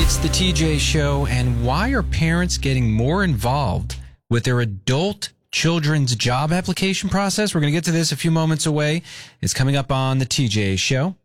It's the TJ Show, and why are parents getting more involved with their adult children's job application process? We're going to get to this a few moments away. It's coming up on the TJ Show.